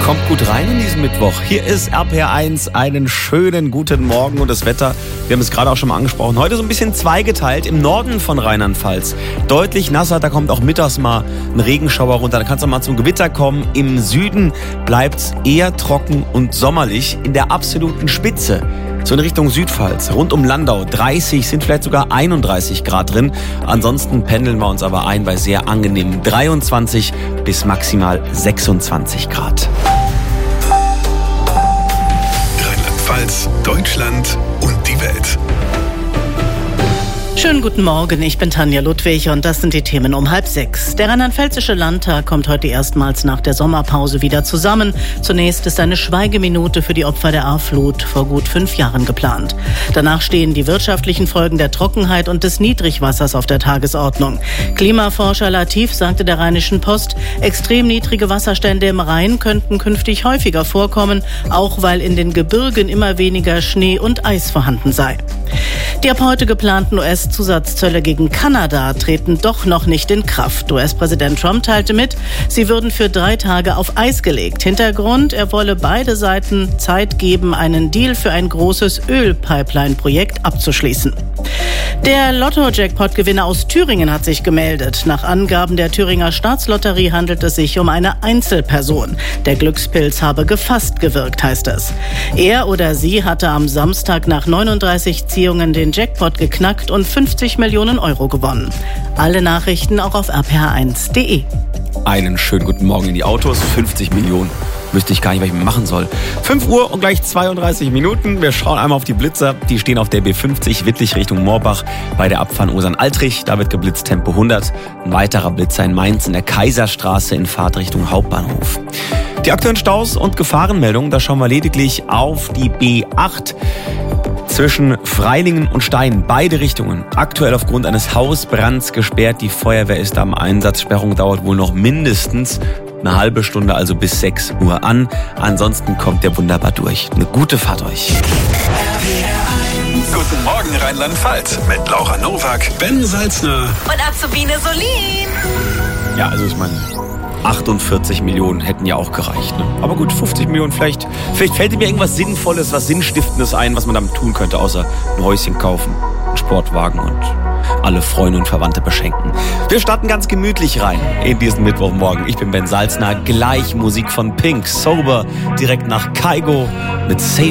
Kommt gut rein in diesen Mittwoch. Hier ist RPR1, einen schönen guten Morgen und das Wetter, wir haben es gerade auch schon mal angesprochen, heute so ein bisschen zweigeteilt im Norden von Rheinland-Pfalz. Deutlich nasser, da kommt auch mittags mal ein Regenschauer runter, da kann es auch mal zum Gewitter kommen. Im Süden bleibt es eher trocken und sommerlich in der absoluten Spitze. So in Richtung Südpfalz, rund um Landau, 30, sind vielleicht sogar 31 Grad drin. Ansonsten pendeln wir uns aber ein bei sehr angenehmen 23 bis maximal 26 Grad. Rheinland-Pfalz, Deutschland und die Welt. Schönen guten Morgen, ich bin Tanja Ludwig und das sind die Themen um 5:30. Der Rheinland-Pfälzische Landtag kommt heute erstmals nach der Sommerpause wieder zusammen. Zunächst ist eine Schweigeminute für die Opfer der A-Flut vor gut 5 Jahren geplant. Danach stehen die wirtschaftlichen Folgen der Trockenheit und des Niedrigwassers auf der Tagesordnung. Klimaforscher Latif sagte der Rheinischen Post, extrem niedrige Wasserstände im Rhein könnten künftig häufiger vorkommen, auch weil in den Gebirgen immer weniger Schnee und Eis vorhanden sei. Die ab heute geplanten US-Zusatzzölle gegen Kanada treten doch noch nicht in Kraft. US-Präsident Trump teilte mit, sie würden für 3 Tage auf Eis gelegt. Hintergrund, er wolle beide Seiten Zeit geben, einen Deal für ein großes Ölpipeline-Projekt abzuschließen. Der Lotto-Jackpot-Gewinner aus Thüringen hat sich gemeldet. Nach Angaben der Thüringer Staatslotterie handelt es sich um eine Einzelperson. Der Glückspilz habe gefasst gewirkt, heißt es. Er oder sie hatte am Samstag nach 39 Ziehungen den Jackpot geknackt und 50 Millionen Euro gewonnen. Alle Nachrichten auch auf rpr1.de. Einen schönen guten Morgen in die Autos, 50 Millionen. Wüsste ich gar nicht, was ich machen soll. 5 Uhr und gleich 32 Minuten. Wir schauen einmal auf die Blitzer. Die stehen auf der B50 Wittlich Richtung Moorbach bei der Abfahrt Osern-Altrich. Da wird geblitzt Tempo 100. Ein weiterer Blitzer in Mainz in der Kaiserstraße in Fahrtrichtung Hauptbahnhof. Die aktuellen Staus und Gefahrenmeldungen, da schauen wir lediglich auf die B8. Zwischen Freilingen und Stein, beide Richtungen. Aktuell aufgrund eines Hausbrands gesperrt. Die Feuerwehr ist am Einsatz. Sperrung dauert wohl noch mindestens eine halbe Stunde, also bis 6 Uhr an. Ansonsten kommt der wunderbar durch. Eine gute Fahrt euch. Guten Morgen Rheinland-Pfalz mit Laura Nowak, Ben Salzner und Azubine Solin. Ja, also ich meine, 48 Millionen hätten ja auch gereicht. Ne? Aber gut, 50 Millionen, vielleicht fällt mir irgendwas Sinnvolles, was Sinnstiftendes ein, was man damit tun könnte, außer ein Häuschen kaufen, einen Sportwagen und alle Freunde und Verwandte beschenken. Wir starten ganz gemütlich rein in diesen Mittwochmorgen. Ich bin Ben Salzner, gleich Musik von Pink, Sober, direkt nach Kygo mit Save